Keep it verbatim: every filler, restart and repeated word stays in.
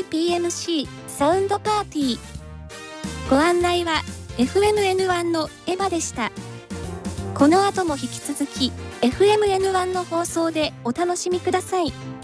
ーピーエムシー サウンドパーティー。ご案内は エフエムエヌワン のエマでした。この後も引き続き エフエムエヌワン の放送でお楽しみください。